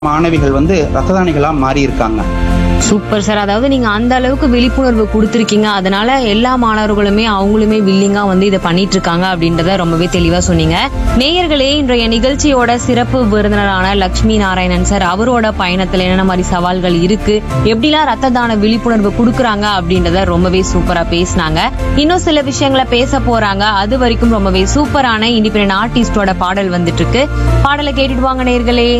மாணவிகள் ரத்த தானிகளா மாறி இருக்காங்க. Super sir. அதாவது நீங்க அந்த அளவுக்கு விழிப்புணர்வு கொடுத்திருக்கீங்க. அதனால எல்லா மாணவர்களுமே அவங்களுமே வில்லிங்கா இதை பண்ணிட்டு இருக்காங்க அப்படின்றத ரொம்பவே தெளிவா சொன்னீங்க. நேயர்களே, இன்றைய நிகழ்ச்சியோட சிறப்பு விருந்தினரான லட்சுமி நாராயணன் சார் அவரோட பயணத்துல என்னென்ன மாதிரி சவால்கள் இருக்கு, எப்படிலாம் ரத்த தான விழிப்புணர்வு கொடுக்கறாங்க அப்படின்றத ரொம்பவே சூப்பரா பேசினாங்க. இன்னும் சில விஷயங்களை பேச போறாங்க. அது வரைக்கும் ரொம்பவே சூப்பரான இண்டிபெண்டன்ட் ஆர்டிஸ்டோட பாடல் வந்துட்டு இருக்கு. பாடலை கேட்டுட்டு வாங்க நேயர்களே.